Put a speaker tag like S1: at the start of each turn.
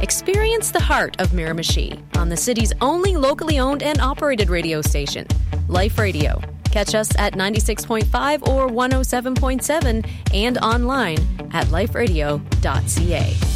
S1: Experience the heart of Miramichi on the city's only locally owned and operated radio station, Life Radio. Catch us at 96.5 or 107.7 and online at liferadio.ca.